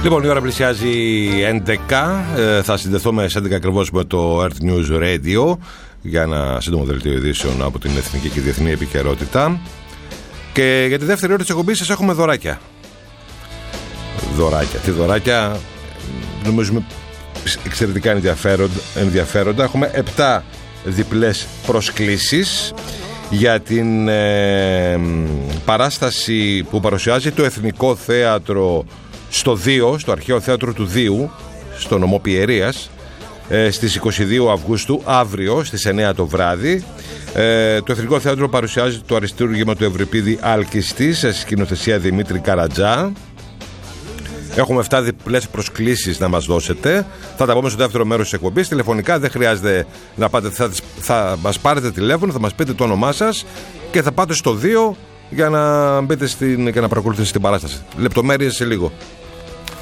Λοιπόν, η ώρα πλησιάζει 11. Θα συνδεθούμε σε 11 ακριβώς με το Earth News Radio για ένα σύντομο δελτίο ειδήσεων από την εθνική και διεθνή επικαιρότητα. Και για τη δεύτερη ώρα της εκπομπής σας έχουμε δωράκια. Τι δωράκια? Νομίζουμε εξαιρετικά ενδιαφέροντα. Έχουμε 7 διπλές προσκλήσεις για την παράσταση που παρουσιάζει το Εθνικό Θέατρο στο Δίο, στο Αρχαίο Θέατρο του Δίου, στο νομό Πιερίας, στις 22 Αυγούστου, αύριο στις 9 το βράδυ. Το Εθνικό Θέατρο παρουσιάζει το αριστούργημα του Ευρυπίδη Αλκιστή σε σκηνοθεσία Δημήτρη Καρατζά. Έχουμε 7 διπλές προσκλήσεις να μας δώσετε. Θα τα πούμε στο δεύτερο μέρος της εκπομπής. Τηλεφωνικά δεν χρειάζεται να πάτε. Θα μας πάρετε τηλέφωνο, θα μας πείτε το όνομά σας και θα πάτε στο 2 για να μπείτε και να παρακολουθήσετε την παράσταση. Λεπτομέρειες σε λίγο.